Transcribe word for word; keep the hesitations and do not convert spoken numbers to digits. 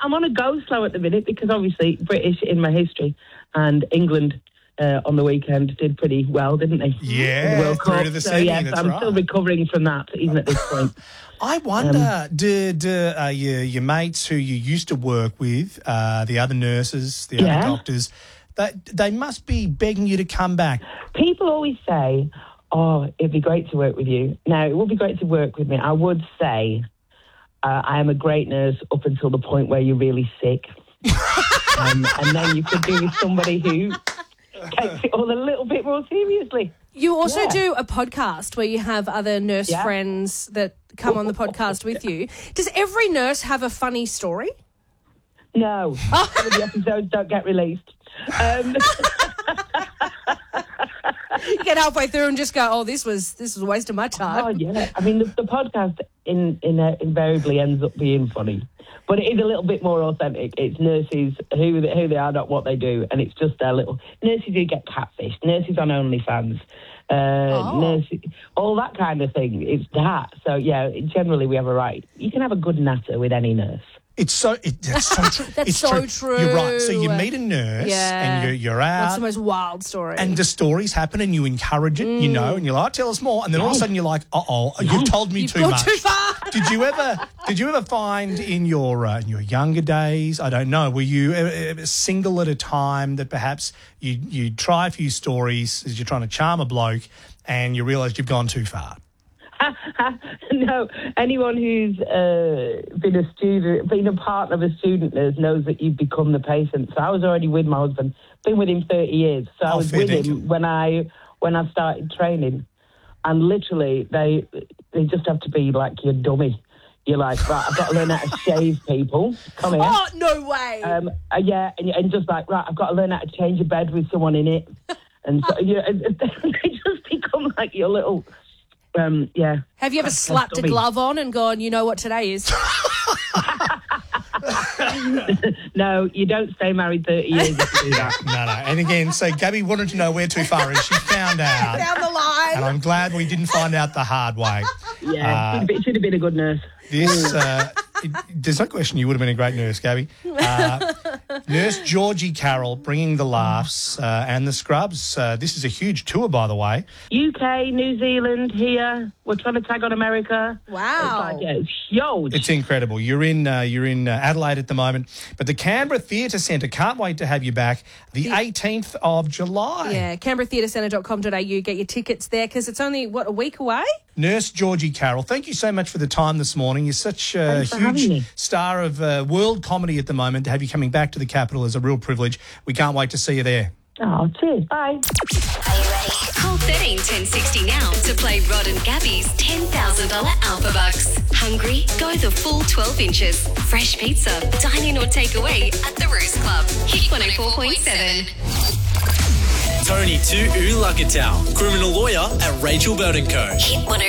I'm on a go slow at the minute because obviously British in my history and England uh, on the weekend did pretty well, didn't they? Yeah, the World through Cup. to the so, semi, yes, that's I'm right. still recovering from that, even at this point. I wonder, um, do, do uh, your, your mates who you used to work with, uh, the other nurses, the yeah. other doctors, that they must be begging you to come back. People always say, oh, it'd be great to work with you. Now, it would be great to work with me. I would say uh, I am a great nurse up until the point where you're really sick. um, and then you could do with somebody who takes it all a little bit more seriously. You also yeah. do a podcast where you have other nurse yeah. friends that come on the podcast with you. Does every nurse have a funny story? No. Some of the episodes don't get released. Um, you get halfway through and just go, oh, this was this was a waste of my time. Oh, yeah. I mean, the, the podcast in, in uh, invariably ends up being funny. But it is a little bit more authentic. It's nurses, who they, who they are, not what they do. And it's just their little... Nurses who get catfished. Nurses on OnlyFans. Uh, oh. nurses, all that kind of thing. It's that. So, yeah, generally we have a right. You can have a good natter with any nurse. It's so it, that's so true. That's it's so true. true. You're right. So you meet a nurse yeah. and you're, you're out. What's the most wild story? And the stories happen and you encourage it, mm. you know, and you're like, tell us more. And then all of a sudden you're like, uh-oh, you've told me You've too gone much. too far. Did you ever Did you ever find in your uh, in your younger days, I don't know, were you ever single at a time that perhaps you, you try a few stories as you're trying to charm a bloke and you realise you've gone too far? No, anyone who's uh, been a student, been a part of a student nurse knows that you've become the patient. So I was already with my husband, been with him thirty years. So I oh, was with him you. when I when I started training, and literally they they just have to be like your dummy. You're like, right, I've got to learn how to shave people. Come here. Oh, no way. Um, uh, yeah, and, and just like, right, I've got to learn how to change a bed with someone in it. And so you know, they just become like your little... Um, yeah. Have you ever slapped a glove on and gone, you know what today is? No, you don't stay married thirty years if you do that. No, no. And again, so Gabby wanted to know where too far is. She found out. Down the line. And I'm glad we didn't find out the hard way. Yeah, uh, it should have been a good nurse. This, uh, it, there's no question you would have been a great nurse, Gabby. Uh, Nurse Georgie Carroll bringing the laughs uh, and the scrubs. Uh, this is a huge tour, by the way. U K, New Zealand, here. We're trying to tag on America. Wow. It's, like, yeah, it's huge. It's incredible. You're in uh, you're in uh, Adelaide at the moment. But the Canberra Theatre Centre, can't wait to have you back, the eighteenth of July. Yeah, canberra theatre centre dot com dot a u. Get your tickets there because it's only, what, a week away? Nurse Georgie Carroll, thank you so much for the time this morning. You're such a huge star of uh, world comedy at the moment. To have you coming back to the capital is a real privilege. We can't wait to see you there. Oh, cheers. Bye. Are you ready? Call thirteen ten sixty now to play Rod and Gabby's ten thousand dollars Alpha Bucks. Hungry? Go the full twelve inches. Fresh pizza, dine in or take away at the Roost Club. Hit one oh four point seven. Tony to Ulakatau, criminal lawyer at Rachel Burton Co. Hit one oh